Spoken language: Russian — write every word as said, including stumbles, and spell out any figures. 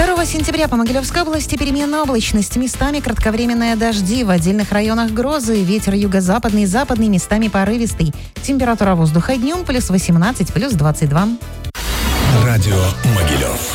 второго сентября по Могилевской области переменная облачность. Местами кратковременные дожди. В отдельных районах грозы. Ветер юго-западный, западный, местами порывистый. Температура воздуха днем плюс восемнадцать, плюс двадцать два. Радио Могилев.